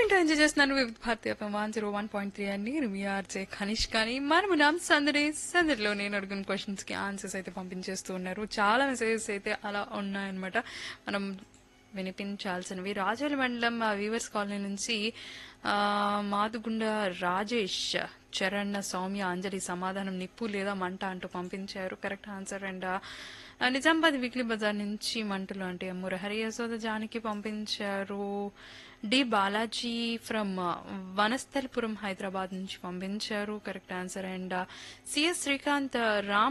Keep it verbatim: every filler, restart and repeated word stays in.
వింటూ ఎంజాయ్ చేస్తున్నాను వివిధ భారతీయ one zero one point three అండి మీ ఆర్జే ఖనిష్ కానీ మనము నామ్ సందడి సందడిలో నేను అడిగిన క్వశ్చన్స్ కి ఆన్సర్స్ అయితే పంపించేస్తూ ఉన్నారు. చాలా మెసేజెస్ అయితే అలా ఉన్నాయన్నమాట. మనం వినిపించాల్సినవి రాజోలి మండలం వీవర్స్ కాలనీ నుంచి ఆ, మాదుగుండ రాజేష్ చరణ్ సౌమ్య అంజలి సమాధానం నిప్పు లేదా మంట అంటూ పంపించారు. Correct answer. And Nizamabad weekly Bazar నుంచి మంటలు అంటే మురహరి యశోద జానికి పంపించారు. డి బాలాజీ ఫ్రమ్ వనస్థలిపురం హైదరాబాద్ నుంచి పంపించారు. Correct answer. And CS Srikanth Ram